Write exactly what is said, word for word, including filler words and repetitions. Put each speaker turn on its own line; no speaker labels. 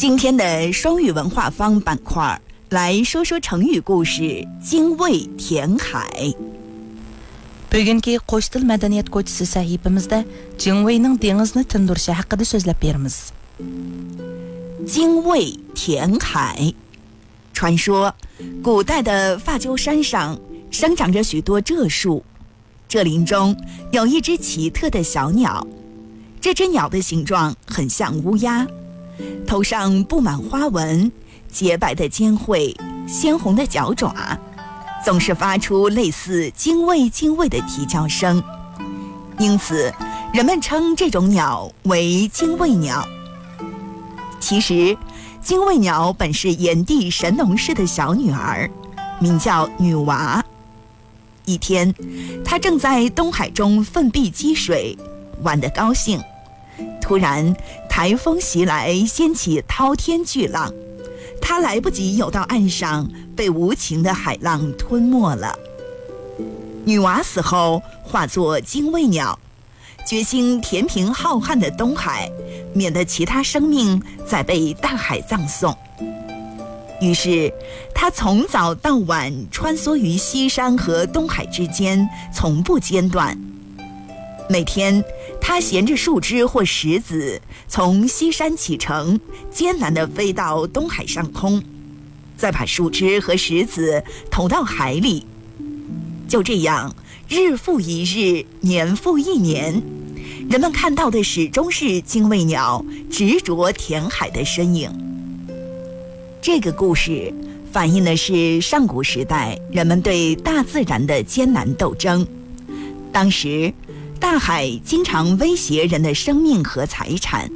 今天的双语文化坊板块，来说说成语故事精卫填海。
Bugungi qo'sh til madaniyat ko'chisi sahifamizda Jingweyning dengizni tindirishi haqida so'zlab beramiz.
精卫填海。传说古代的发鸠山上生长着许多柘树，这林中有一只奇特的小鸟，这只鸟的形状很像乌鸦，头上布满花纹，洁白的尖喙，鲜红的脚爪，总是发出类似精卫精卫的啼叫声，因此人们称这种鸟为精卫鸟。其实精卫鸟本是炎帝神农氏的小女儿，名叫女娃。一天，她正在东海中奋臂击水，玩得高兴，突然台风袭来，掀起滔天巨浪，她来不及游到岸上，被无情的海浪吞没了。女娃死后化作精卫鸟，决心填平浩瀚的东海，免得其他生命再被大海葬送。于是他从早到晚穿梭于西山和东海之间，从不间断。每天他衔着树枝或石子，从西山启程，艰难地飞到东海上空，再把树枝和石子投到海里。就这样，日复一日，年复一年，人们看到的始终是精卫鸟执着填海的身影。这个故事反映的是上古时代人们对大自然的艰难斗争。当时，大海经常威胁人的生命和财产。